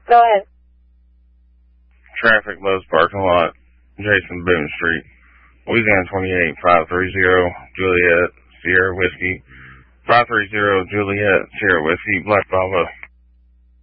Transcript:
Go ahead. Traffic, Lowe's parking lot, Jason Boone Street, Louisiana 28-530, Juliet, Sierra Whiskey, 530, Juliet, Sierra Whiskey, Black Bravo.